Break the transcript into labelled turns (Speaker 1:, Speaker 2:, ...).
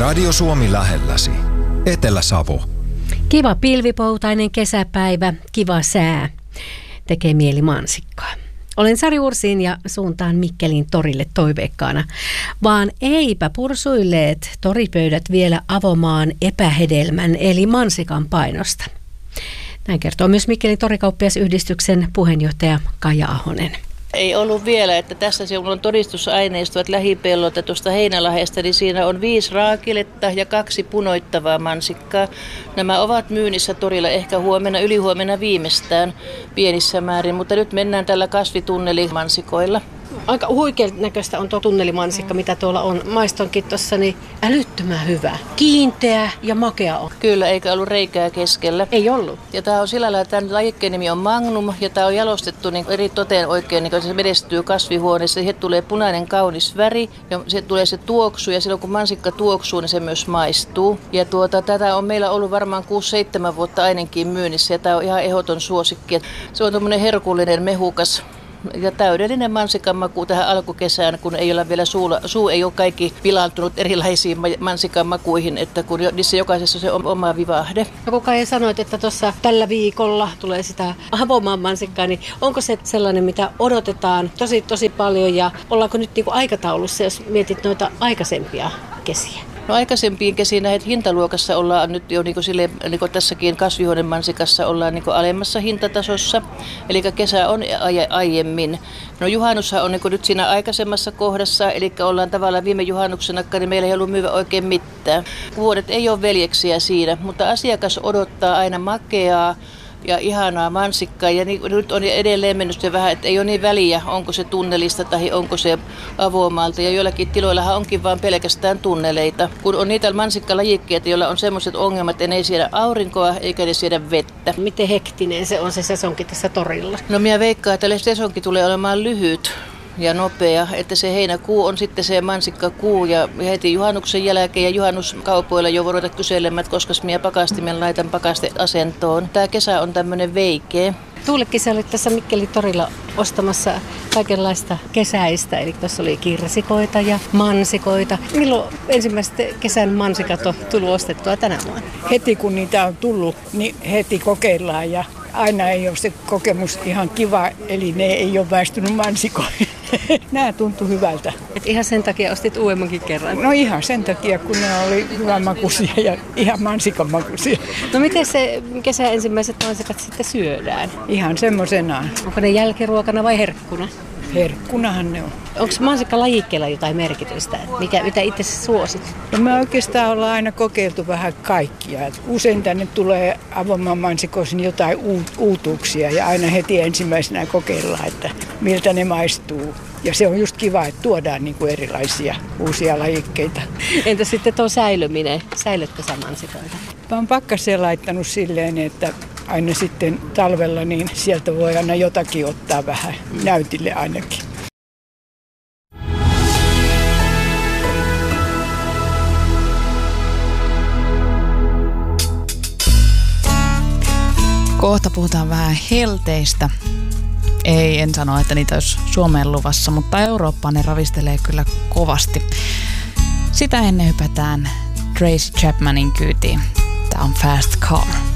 Speaker 1: Radio Suomi lähelläsi. Etelä-Savo.
Speaker 2: Kiva pilvipoutainen kesäpäivä, kiva sää. Tekee mieli mansikkaa. Olen Sari Ursin ja suuntaan Mikkelin torille toiveikkaana. Vaan eipä pursuilleet toripöydät vielä avomaan epähedelmän eli mansikan painosta. Näin kertoo myös Mikkelin torikauppiasyhdistyksen puheenjohtaja Kaija Ahonen.
Speaker 3: Ei ollut vielä, että tässä se on todistusaineistoa, että lähipellolta tuosta Heinälahdesta, niin siinä on 5 raakiletta ja 2 punoittavaa mansikkaa. Nämä ovat myynnissä torilla ehkä huomenna, ylihuomenna viimeistään pienissä määrin, mutta nyt mennään tällä kasvitunnelimansikoilla.
Speaker 2: Aika huikean näköistä on tuo tunnelimansikka, mitä tuolla on. Maistonkin tuossa, niin älyttömän hyvä. Kiinteä ja makea on.
Speaker 3: Kyllä, eikä ollut reikää keskellä.
Speaker 2: Ei ollut.
Speaker 3: Ja tämä on sillä lailla, että tämän lajikkeen nimi on Magnum, ja tämä on jalostettu niin eri toteen oikein, niin kun se menestyy kasvihuoneessa. Siihen tulee punainen kaunis väri, ja se tulee se tuoksu, ja silloin kun mansikka tuoksuu, niin se myös maistuu. Ja tätä on meillä ollut varmaan 6-7 vuotta ainakin myynnissä, ja tämä on ihan ehdoton suosikki. Se on tuommoinen herkullinen, mehukas ja täydellinen mansikan maku tähän alkukesään, kun ei ole vielä suu ei ole kaikki pilaantunut erilaisiin mansikan makuihin, että kun niissä jokaisessa se on oma vivahde.
Speaker 2: Ja kun Kaija sanoit, että tuossa tällä viikolla tulee sitä avomaan mansikkaa, niin onko se sellainen, mitä odotetaan tosi paljon ja ollaanko nyt niin kuin aikataulussa, jos mietit noita aikaisempia kesiä?
Speaker 3: No aikaisempiin kesiin näitä hintaluokassa ollaan nyt jo niin kuin tässäkin kasvihuonemansikassa ollaan niin kuin alemmassa hintatasossa. Eli kesä on aiemmin. No juhannushan on niin kuin nyt siinä aikaisemmassa kohdassa, eli ollaan tavallaan viime juhannuksena, niin meillä ei ollut myyvä oikein mitään. Vuodet ei ole veljeksiä siinä, mutta asiakas odottaa aina makeaa ja ihanaa mansikkaa. Ja nyt on edelleen mennyt se vähän, että ei ole niin väliä, onko se tunnelista tai onko se avomaalta. Ja joillakin tiloillahan onkin vaan pelkästään tunneleita. Kun on niitä mansikkalajikkeita, joilla on sellaiset ongelmat, että ne ei siedä aurinkoa eikä ne siedä vettä.
Speaker 2: Miten hektinen se on se sesonki tässä torilla?
Speaker 3: No minä veikkaan, että sesonki tulee olemaan lyhyt ja nopea, että se heinäkuu on sitten se mansikkakuu ja heti juhannuksen jälkeen ja juhannuskaupoilla jo voi ruveta kyselemään, että koska minä pakastimella laitan pakasteasentoon. Tämä kesä on tämmöinen veikeä.
Speaker 2: Tuulekin sä olit tässä Mikkelin torilla ostamassa kaikenlaista kesäistä, eli tuossa oli kirsikoita ja mansikoita. Milloin ensimmäiset kesän mansikat on tullut ostettua tänä vuonna?
Speaker 4: Heti kun niitä on tullut, niin heti kokeillaan ja aina ei ole se kokemus ihan kiva, eli ne ei ole väistynyt mansikoihin. Nämä tuntui hyvältä.
Speaker 2: Et ihan sen takia ostit uudemmankin kerran?
Speaker 4: No ihan sen takia, kun ne oli hyvän makuisia ja ihan mansikan makuisia.
Speaker 2: No miten se kesän ensimmäiset mansikat sitten syödään?
Speaker 4: Ihan semmoisenaan.
Speaker 2: Onko ne jälkiruokana vai herkkuna?
Speaker 4: Herkkunahan ne on.
Speaker 2: Onko mansikkalajikkeella jotain merkitystä? Mitä itse suosit?
Speaker 4: No me oikeastaan ollaan aina kokeiltu vähän kaikkia. Usein tänne tulee avomaan mansikoisin jotain uutuuksia ja aina heti ensimmäisenä kokeillaan, että miltä ne maistuu. Ja se on just kiva, että tuodaan niin kuin erilaisia uusia lajikkeita.
Speaker 2: Entä sitten tuo säilyminen? Säilytkö sä mansikoita?
Speaker 4: Mä oon pakkaseen laittanut silleen, että aina sitten talvella niin sieltä voi aina jotakin ottaa vähän näytille ainakin.
Speaker 5: Kohta puhutaan vähän helteistä. En sano, että niitä olisi Suomeen luvassa, mutta Eurooppaan ne ravistelee kyllä kovasti. Sitä ennen hypätään Tracy Chapmanin kyytiin. Tämä on Fast Car.